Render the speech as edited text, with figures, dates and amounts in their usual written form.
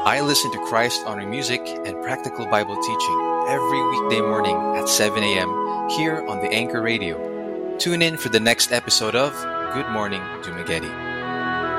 I listen to Christ honoring music and practical Bible teaching every weekday morning at 7 a.m. here on the Anchor Radio. Tune in for the next episode of Good Morning Dumaguete.